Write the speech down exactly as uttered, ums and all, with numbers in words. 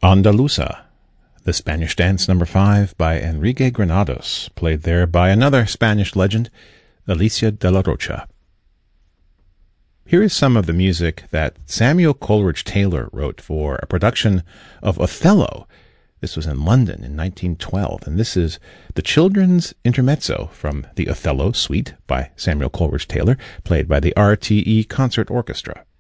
Andaluza, the Spanish Dance number five by Enrique Granados, played there by another Spanish legend, Alicia de la Rocha. Here is some of the music that Samuel Coleridge Taylor wrote for a production of Othello. This was in London in nineteen twelve, and this is the Children's Intermezzo from the Othello Suite by Samuel Coleridge Taylor, played by the R T E Concert Orchestra.